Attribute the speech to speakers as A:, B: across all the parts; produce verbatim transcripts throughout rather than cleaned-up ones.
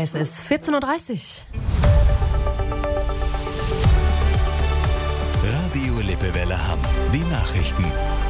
A: Es ist vierzehn Uhr dreißig.
B: Radio Lippewelle Hamm. Die Nachrichten.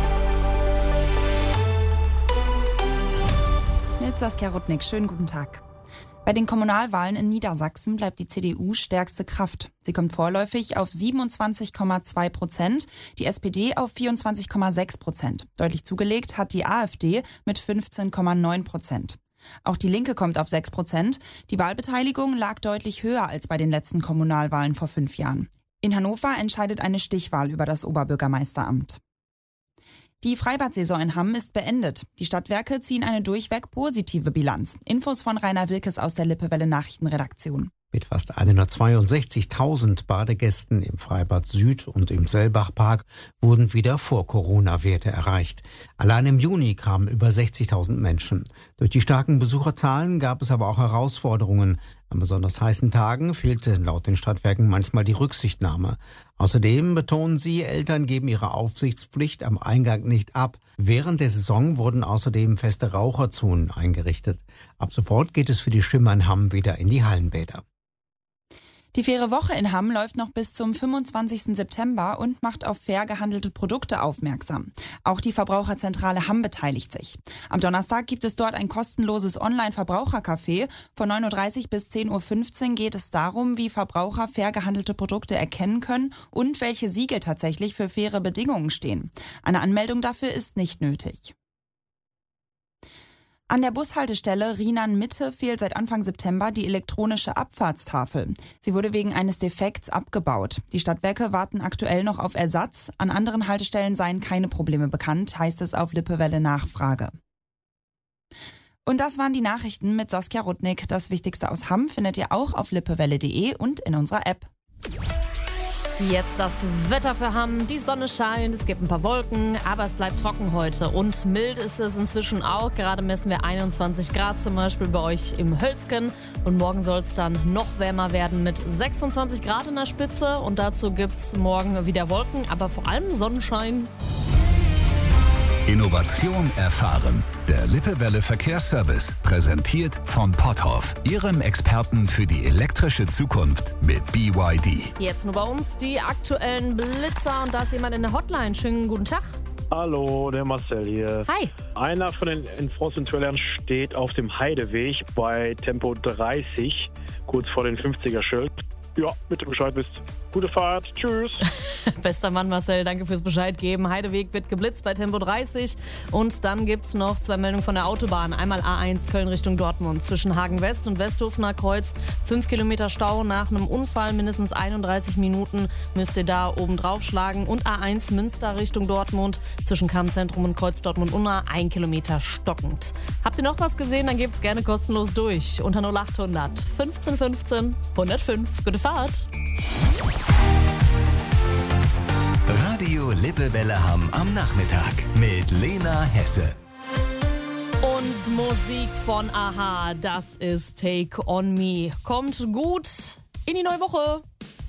C: Mit Saskia Rudnick. Schönen guten Tag. Bei den Kommunalwahlen in Niedersachsen bleibt die C D U stärkste Kraft. Sie kommt vorläufig auf siebenundzwanzig Komma zwei Prozent, die S P D auf vierundzwanzig Komma sechs Prozent. Deutlich zugelegt hat die AfD mit fünfzehn Komma neun Prozent. Auch die Linke kommt auf sechs Prozent. Die Wahlbeteiligung lag deutlich höher als bei den letzten Kommunalwahlen vor fünf Jahren. In Hannover entscheidet eine Stichwahl über das Oberbürgermeisteramt. Die Freibad-Saison in Hamm ist beendet. Die Stadtwerke ziehen eine durchweg positive Bilanz. Infos von Rainer Wilkes aus der Lippewelle Nachrichtenredaktion.
D: Mit fast hundertzweiundsechzigtausend Badegästen im Freibad Süd und im Sellbachpark wurden wieder Vor-Corona-Werte erreicht. Allein im Juni kamen über sechzigtausend Menschen. Durch die starken Besucherzahlen gab es aber auch Herausforderungen. An besonders heißen Tagen fehlte laut den Stadtwerken manchmal die Rücksichtnahme. Außerdem betonen sie, Eltern geben ihre Aufsichtspflicht am Eingang nicht ab. Während der Saison wurden außerdem feste Raucherzonen eingerichtet. Ab sofort geht es für die Schwimmer in Hamm wieder in die Hallenbäder.
C: Die faire Woche in Hamm läuft noch bis zum fünfundzwanzigsten September und macht auf fair gehandelte Produkte aufmerksam. Auch die Verbraucherzentrale Hamm beteiligt sich. Am Donnerstag gibt es dort ein kostenloses Online-Verbrauchercafé. Von neun Uhr dreißig bis zehn Uhr fünfzehn geht es darum, wie Verbraucher fair gehandelte Produkte erkennen können und welche Siegel tatsächlich für faire Bedingungen stehen. Eine Anmeldung dafür ist nicht nötig. An der Bushaltestelle Rienan-Mitte fehlt seit Anfang September die elektronische Abfahrtstafel. Sie wurde wegen eines Defekts abgebaut. Die Stadtwerke warten aktuell noch auf Ersatz. An anderen Haltestellen seien keine Probleme bekannt, heißt es auf Lippewelle Nachfrage. Und das waren die Nachrichten mit Saskia Rudnick. Das Wichtigste aus Hamm findet ihr auch auf lippewelle punkt de und in unserer App.
A: Jetzt das Wetter für Hamm. Die Sonne scheint, es gibt ein paar Wolken, aber es bleibt trocken heute. Und mild ist es inzwischen auch. Gerade messen wir einundzwanzig Grad zum Beispiel bei euch im Hölzgen. Und morgen soll es dann noch wärmer werden mit sechsundzwanzig Grad in der Spitze. Und dazu gibt es morgen wieder Wolken, aber vor allem Sonnenschein.
B: Innovation erfahren. Der Lippewelle Verkehrsservice, präsentiert von Potthoff, Ihrem Experten für die elektrische Zukunft mit B Y D.
A: Jetzt nur bei uns die aktuellen Blitzer und da ist jemand in der Hotline. Schönen guten Tag.
E: Hallo, der Marcel hier.
A: Hi.
E: Einer von den Enforcement-Trailern steht auf dem Heideweg bei Tempo dreißig, kurz vor den fünfziger-Schild. Ja, bitte Bescheid wisst. Gute Fahrt. Tschüss.
A: Bester Mann, Marcel. Danke fürs Bescheid geben. Heideweg wird geblitzt bei Tempo dreißig. Und dann gibt's noch zwei Meldungen von der Autobahn. Einmal A eins Köln Richtung Dortmund. Zwischen Hagen West und Westhofener Kreuz. Fünf Kilometer Stau nach einem Unfall. Mindestens einunddreißig Minuten müsst ihr da oben drauf schlagen. Und A eins Münster Richtung Dortmund. Zwischen Kammzentrum und Kreuz Dortmund-Unna. Ein Kilometer stockend. Habt ihr noch was gesehen? Dann gebt's gerne kostenlos durch. Unter null acht hundert fünfzehn fünfzehn hundertfünf. Gute Fahrt.
B: Radio Lippewelle Hamm am Nachmittag mit Lena Hesse.
A: Und Musik von Aha, das ist Take On Me. Kommt gut in die neue Woche.